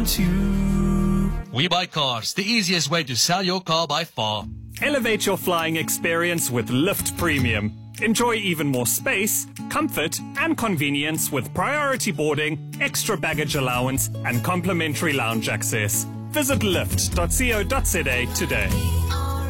We Buy Cars, the easiest way to sell your car by far. Elevate your flying experience with Lyft Premium. Enjoy even more space, comfort, and convenience with priority boarding, extra baggage allowance, and complimentary lounge access. Visit lyft.co.za today.